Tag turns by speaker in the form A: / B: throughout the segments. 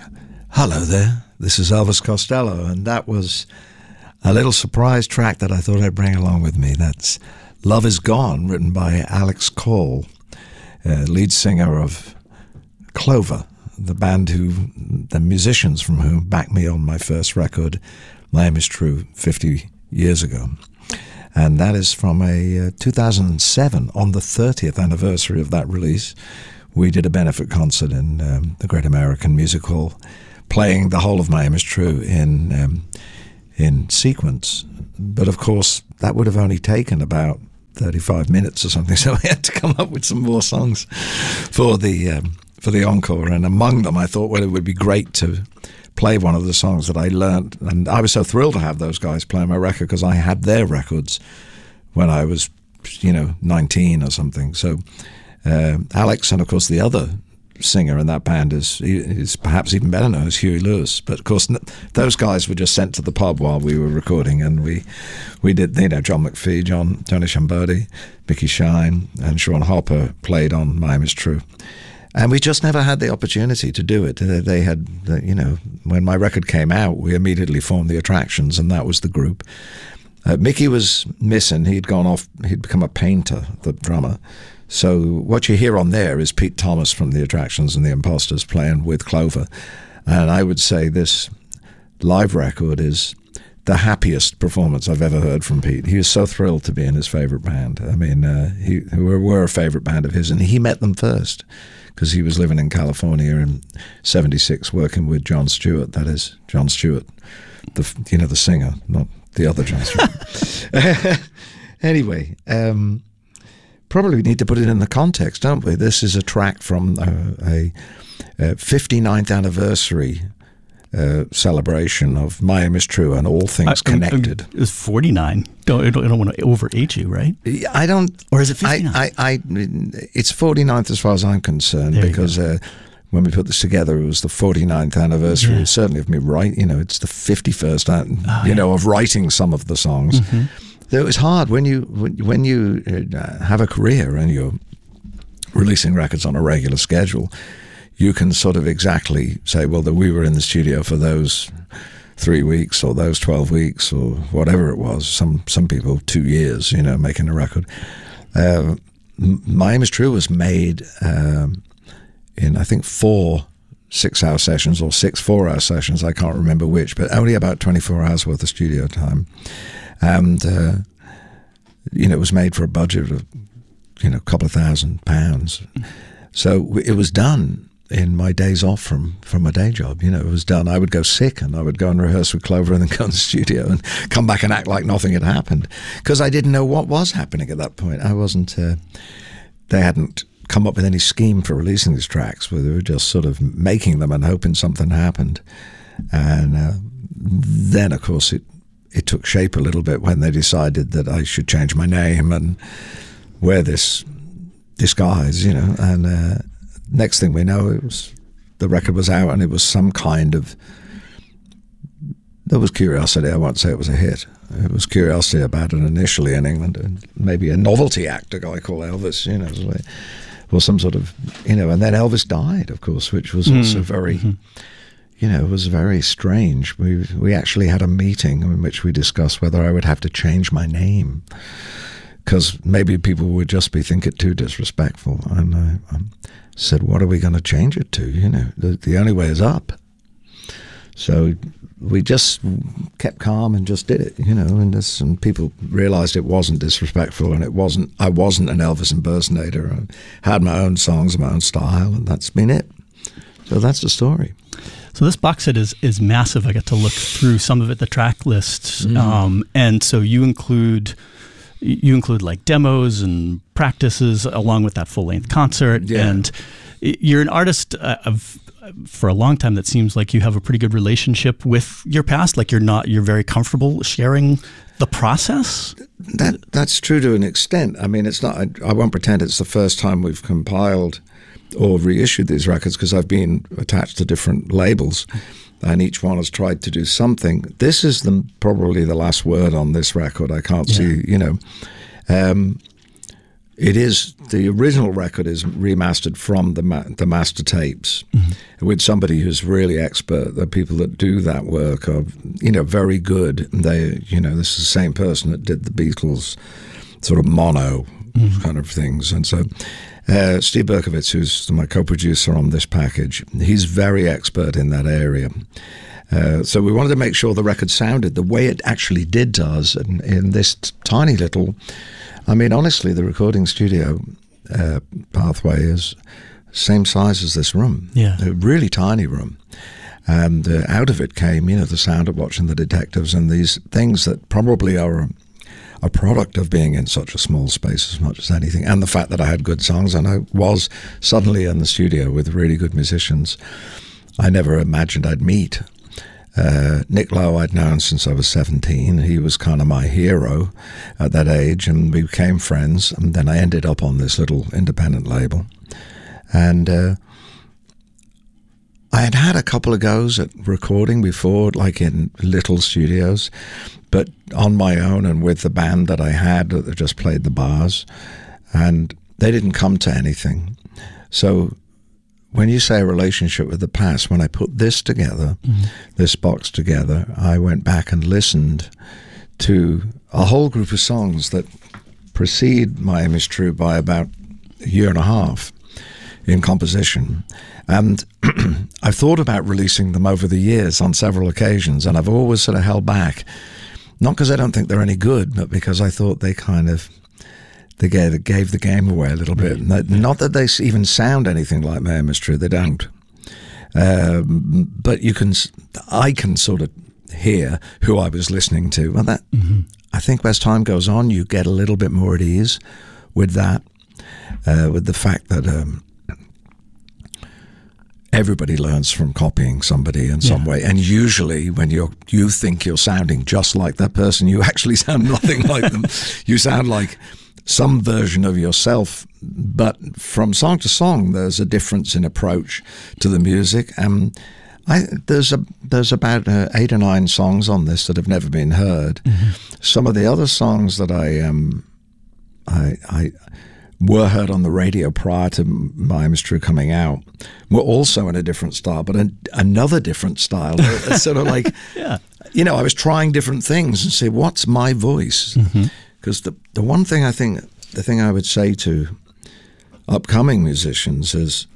A: Hello there, this is Elvis Costello, and that was a little surprise track that I thought I'd bring along with me. That's Love Is Gone, written by Alex Call, lead singer of Clover, the band the musicians from whom backed me on my first record, My Aim Is True, 50 years ago. And that is from a 2007, on the 30th anniversary of that release. We did a benefit concert in the Great American Music Hall, playing the whole of My Aim Is True in sequence. But of course, that would have only taken about 35 minutes or something, so we had to come up with some more songs for the encore. And among them, I thought, well, it would be great to play one of the songs that I learned. And I was so thrilled to have those guys play my record because I had their records when I was, 19 or something. So Alex, and of course the other singer in that band is perhaps even better known as Huey Lewis. But of course those guys were just sent to the pub while we were recording, and we did, John McPhee, Tony Schiambodi, Mickey Shine, and Sean Hopper played on My Aim Is True. And we just never had the opportunity to do it. They had, when my record came out, we immediately formed the Attractions, and that was the group. Mickey was missing. He'd gone off. He'd become a painter, the drummer. So what you hear on there is Pete Thomas from the Attractions and the Imposters playing with Clover. And I would say this live record is the happiest performance I've ever heard from Pete. He was so thrilled to be in his favorite band. I mean, we're a favorite band of his, and he met them first because he was living in California in '76 working with Jon Stewart. That is Jon Stewart, the singer, not the other Jon Stewart. Anyway, probably we need to put it in the context, don't we? This is a track from a 59th anniversary celebration of My Aim Is True and All Things Connected.
B: It was 49. I don't want to overage you, right?
A: I don't.
B: Or is it 59?
A: It's 49th as far as I'm concerned,
B: there
A: because when we put this together, it was the 49th anniversary.
B: Yeah.
A: Certainly of me it's the 51st, of writing some of the songs. Mm-hmm. Though it's hard when you have a career and you're releasing records on a regular schedule. You can sort of exactly say, well, that we were in the studio for those 3 weeks or those 12 weeks or whatever it was. Some people 2 years, making a record. My Aim Is True was made in, I think, 4 6-hour sessions or 6 4-hour sessions. I can't remember which, but only about 24 hours worth of studio time. And, it was made for a budget of, a couple of £1,000. So it was done in my days off from my day job. It was done. I would go sick and I would go and rehearse with Clover and then go in the studio and come back and act like nothing had happened because I didn't know what was happening at that point. I wasn't, they hadn't come up with any scheme for releasing these tracks. They were just sort of making them and hoping something happened. And then, of course, it took shape a little bit when they decided that I should change my name and wear this disguise, and next thing we know, the record was out and it was some kind of, there was curiosity. I won't say it was a hit. It was curiosity about it initially in England, and maybe a novelty act, a guy called Elvis, or some sort of, and then Elvis died, of course, which was also very, it was very strange. We actually had a meeting in which we discussed whether I would have to change my name because maybe people would just think it too disrespectful. And I said, what are we going to change it to? The only way is up. So we just kept calm and just did it, and people realized it wasn't disrespectful and I wasn't an Elvis impersonator. I had my own songs, my own style, and that's been it. So that's the story.
B: So this box set is massive. I got to look through some of it, the track lists. And so you include like demos and practices along with that full-length concert. Yeah. And you're an artist for a long time that seems like you have a pretty good relationship with your past. Like you're very comfortable sharing the process.
A: That's true to an extent. I mean, it's not, I won't pretend it's the first time we've compiled or reissued these records because I've been attached to different labels and each one has tried to do something. This is probably the last word on this record. I can't see, It is, the original record is remastered from the master tapes with somebody who's really expert. The people that do that work are, very good. They, this is the same person that did the Beatles sort of mono kind of things. And so Steve Berkovitz, who's my co-producer on this package, he's very expert in that area. So we wanted to make sure the record sounded the way it actually did to us in this tiny little... I mean, honestly, the recording studio pathway is same size as this room.
B: Yeah.
A: A really tiny room. And out of it came, the sound of watching the detectives and these things that probably are a product of being in such a small space as much as anything. And the fact that I had good songs and I was suddenly in the studio with really good musicians I never imagined I'd meet. Nick Lowe I'd known since I was 17. He was kind of my hero at that age, and we became friends. And then I ended up on this little independent label. And I had had a couple of goes at recording before, like in little studios, but on my own and with the band that I had that just played the bars, and they didn't come to anything. So when you say a relationship with the past, when I put this together, this box together, I went back and listened to a whole group of songs that precede My Aim Is True by about a year and a half in composition. And I've thought about releasing them over the years on several occasions, and I've always sort of held back. Not because I don't think they're any good, but because I thought they kind of... They gave the game away a little bit. Not that they even sound anything like My Aim Is True. They don't. But I can sort of hear who I was listening to. And that, I think as time goes on, you get a little bit more at ease with that, with the fact that everybody learns from copying somebody in some way. And usually when you think you're sounding just like that person, you actually sound nothing like them. You sound like some version of yourself, but from song to song, there's a difference in approach to the music. There's about 8 or 9 songs on this that have never been heard. Some of the other songs that I were heard on the radio prior to My Aim Is True coming out were also in a different style, but another different style. It's sort of like, I was trying different things and say, what's my voice? Because the one thing the thing I would say to upcoming musicians is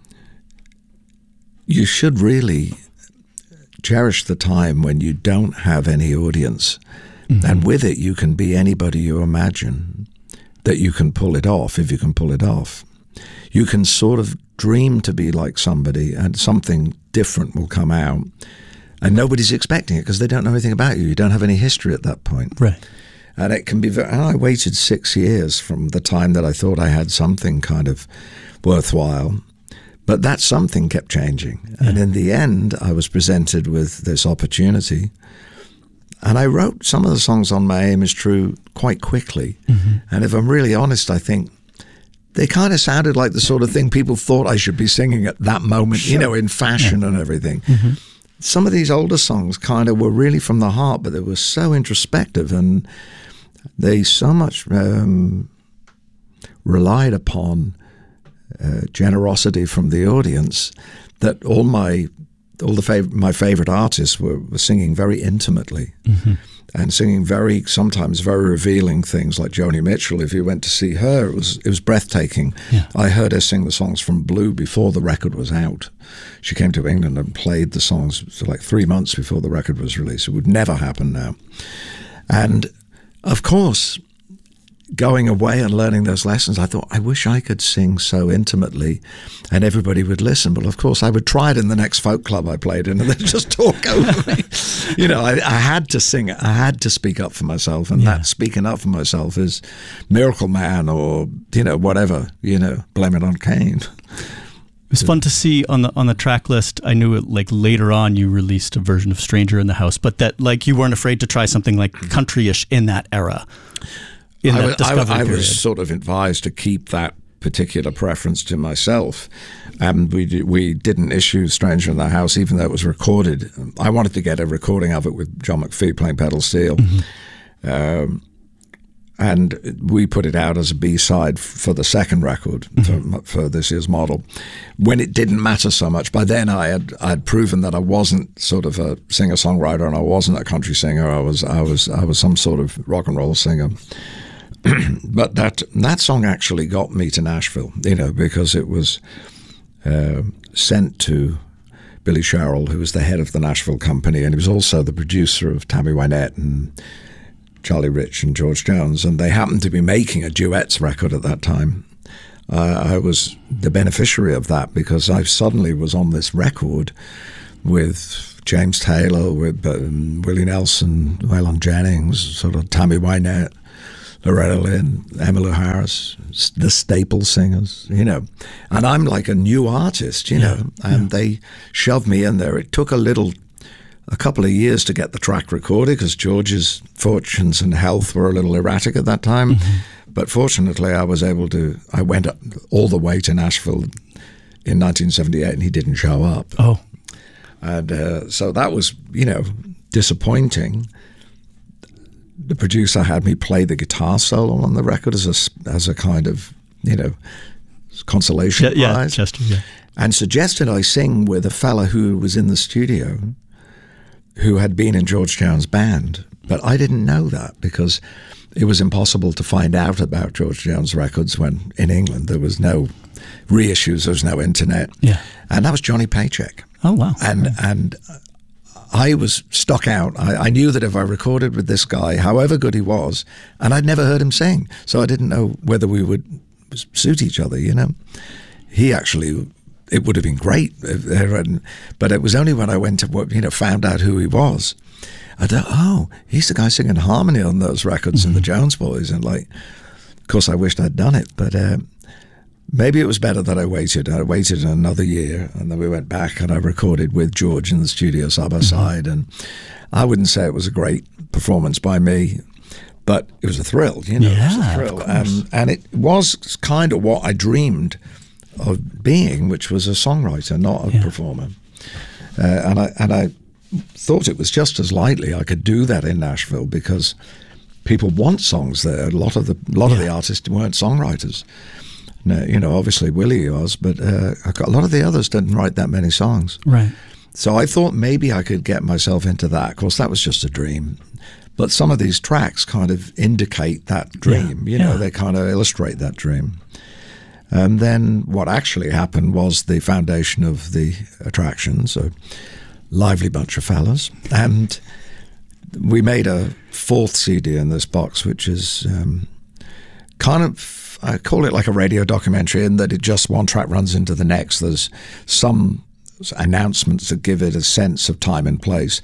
A: you should really cherish the time when you don't have any audience. And with it, you can be anybody you imagine, that you can pull it off if you can pull it off. You can sort of dream to be like somebody and something different will come out. And nobody's expecting it because they don't know anything about you. You don't have any history at that point.
B: Right.
A: And it can be and I waited 6 years from the time that I thought I had something kind of worthwhile. But that something kept changing. And in the end, I was presented with this opportunity. And I wrote some of the songs on My Aim Is True quite quickly. And if I'm really honest, I think they kind of sounded like the sort of thing people thought I should be singing at that moment, in fashion and everything. Some of these older songs kind of were really from the heart, but they were so introspective and they so much relied upon generosity from the audience that my favorite artists were singing very intimately and singing sometimes very revealing things, like Joni Mitchell. If you went to see her, it was breathtaking. I heard her sing the songs from Blue before the record was out. She came to England and played the songs like 3 months before the record was released. It would never happen now. And of course, going away and learning those lessons, I thought, I wish I could sing so intimately and everybody would listen. But of course, I would try it in the next folk club I played in and they'd just talk over me. I had to sing. I had to speak up for myself. And that speaking up for myself is Miracle Man or, whatever, Blame It on Cain.
B: It was fun to see on the track list. I knew it like later on you released a version of Stranger in the House, but that like you weren't afraid to try something like country-ish in that era. I was sort of advised to keep that particular preference to myself, and we didn't issue Stranger in the House even though it was recorded. I wanted to get a recording of it with John McPhee playing pedal steel.
A: And we put it out as a B-side for the second record, for This Year's Model, when it didn't matter so much. By then I'd proven that I wasn't sort of a singer-songwriter, and I wasn't a country singer. I was some sort of rock and roll singer. But that song actually got me to Nashville, because it was sent to Billy Sherrill, who was the head of the Nashville company, and he was also the producer of Tammy Wynette and Charlie Rich and George Jones, and they happened to be making a duets record at that time. I was the beneficiary of that because I suddenly was on this record with James Taylor, with Willie Nelson, Waylon Jennings, sort of Tammy Wynette, Loretta Lynn, Emmylou Harris, the staple singers, and I'm like a new artist, and they shoved me in there. It took a couple of years to get the track recorded because George's fortunes and health were a little erratic at that time. But fortunately, I went up all the way to Nashville in 1978 and he didn't show up.
B: Oh.
A: And so that was, disappointing. The producer had me play the guitar solo on the record as a kind of, consolation prize.
B: Yeah, Chester, yeah.
A: And suggested I sing with a fella who was in the studio who had been in George Jones' band. But I didn't know that because it was impossible to find out about George Jones records when in England there was no reissues, there was no internet.
B: Yeah.
A: And that was Johnny Paycheck.
B: Oh, wow.
A: And I was stuck out. I knew that if I recorded with this guy, however good he was, and I'd never heard him sing, so I didn't know whether we would suit each other, He actually... It would have been great, but it was only when I went to, found out who he was. I thought, he's the guy singing harmony on those records in the Jones Boys. And of course, I wished I'd done it, but maybe it was better that I waited. I waited another year, and then we went back and I recorded with George in the studio side by side. And I wouldn't say it was a great performance by me, but it was a thrill,
B: Yeah,
A: it was a thrill. And it was kind of what I dreamed of being, which was a songwriter, not a performer. And I thought it was just as likely I could do that in Nashville because people want songs there. A lot of the artists weren't songwriters. No, obviously Willie was, but a lot of the others didn't write that many songs.
B: Right.
A: So I thought maybe I could get myself into that. Of course, that was just a dream. But some of these tracks kind of indicate that dream. They kind of illustrate that dream. And then what actually happened was the foundation of the Attractions, a lively bunch of fellas. And we made a fourth CD in this box, which is kind of, I call it like a radio documentary in that it just one track runs into the next. There's some announcements that give it a sense of time and place.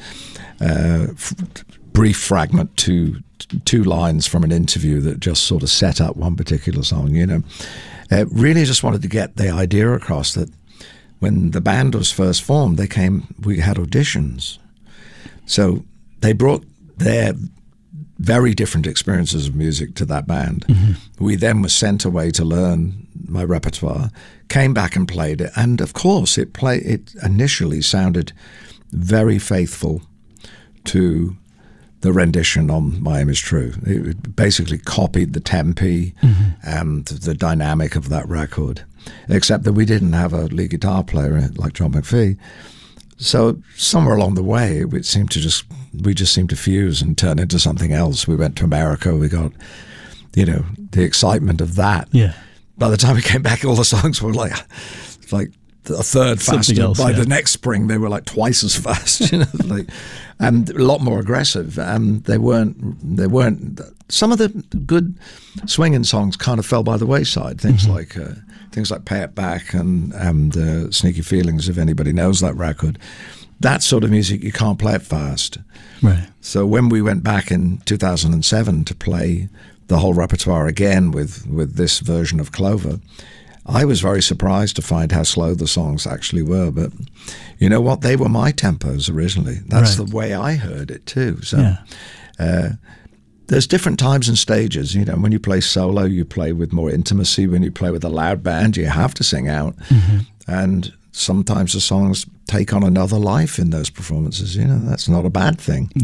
A: Brief fragment to two lines from an interview that just sort of set up one particular song, Really just wanted to get the idea across that when the band was first formed, we had auditions. So they brought their very different experiences of music to that band. We then were sent away to learn my repertoire, came back and played it. And of course, it initially sounded very faithful to the rendition on My Aim Is True. It basically copied the tempi and the dynamic of that record, except that we didn't have a lead guitar player like John McPhee. So somewhere along the way, we just seemed to fuse and turn into something else. We went to America. We got, the excitement of that.
B: Yeah.
A: By the time we came back, all the songs were like a third faster. By the next spring, they were like twice as fast, and a lot more aggressive. And they weren't. Some of the good swinging songs kind of fell by the wayside. Things like Pay It Back and Sneaky Feelings. If anybody knows that record, that sort of music you can't play it fast.
B: Right.
A: So when we went back in 2007 to play the whole repertoire again with this version of Clover, I was very surprised to find how slow the songs actually were. But you know what? They were my tempos originally. That's the way I heard it too. So there's different times and stages. When you play solo, you play with more intimacy. When you play with a loud band, you have to sing out. And sometimes the songs take on another life in those performances. That's not a bad thing.
B: Yeah.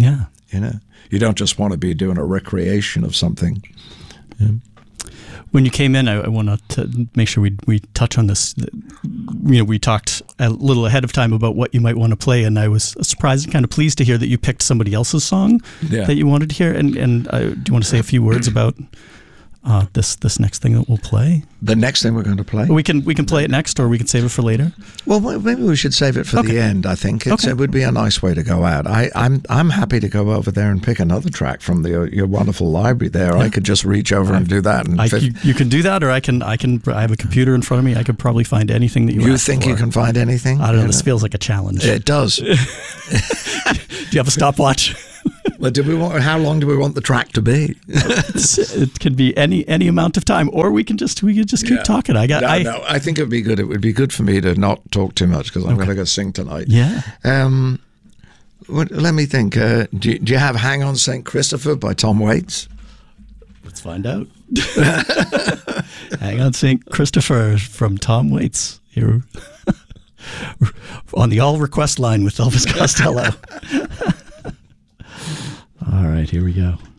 A: You know, you don't just want to be doing a recreation of something. Yeah.
B: When you came in, I want to make sure we touch on this. We talked a little ahead of time about what you might want to play, and I was surprised and kind of pleased to hear that you picked somebody else's song that you wanted to hear. And do you want to say a few words about this next thing that we'll play?
A: The next thing we're going to play?
B: We can play it next, or we can save it for later.
A: Well, maybe we should save it for the end. I think it would be a nice way to go out. I'm happy to go over there and pick another track from your wonderful library there. Yeah. I could just reach over and do that. And
B: you can do that, or I have a computer in front of me. I could probably find anything that you
A: think
B: for.
A: You can find anything?
B: I don't know. This feels like a challenge.
A: It does.
B: Do you have a stopwatch?
A: Well, how long do we want the track to be?
B: It could be any amount of time, or we could just keep talking.
A: No, I think it would be good. It would be good for me to not talk too much because I'm going to go sing tonight.
B: Yeah.
A: Let me think. Do you have "Hang On, St. Christopher" by Tom Waits?
B: Let's find out. "Hang On, St. Christopher" from Tom Waits here on the all request line with Elvis Costello. All right, here we go.